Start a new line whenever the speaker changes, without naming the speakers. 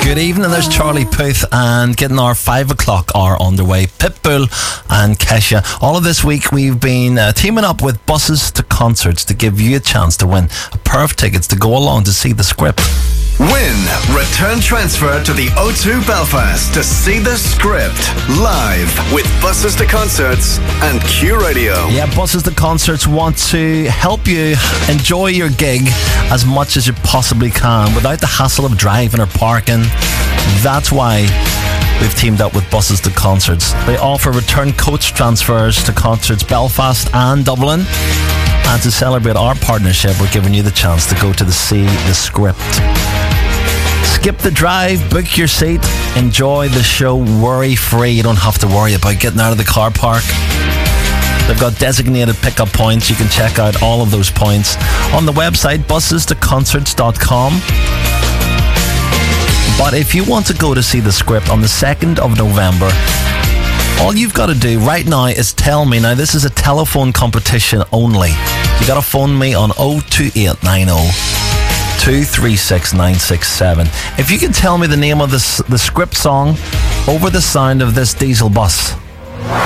Good evening, there's Charlie Puth and getting our 5 o'clock hour underway. Pitbull and Kesha. All of this week we've been teaming up with Buses to Concerts to give you a chance to win a pair of tickets to go along to see The Script.
Win return transfer to the O2 Belfast to see The Script live with Buses to Concerts and Q Radio.
Yeah, Buses to Concerts want to help you enjoy your gig as much as you possibly can without the hassle of driving or parking. That's why we've teamed up with Buses to Concerts. They offer return coach transfers to concerts Belfast and Dublin. And to celebrate our partnership, we're giving you the chance to go to see The Script. Skip the drive, book your seat, enjoy the show worry-free. You don't have to worry about getting out of the car park. They've got designated pickup points. You can check out all of those points on the website, busestoconcerts.com. But if you want to go to see The Script on the 2nd of November, all you've got to do right now is tell me. Now, this is a telephone competition only. You got to phone me on 02890 236 967. If you can tell me the name of the Script song over the sound of this diesel bus.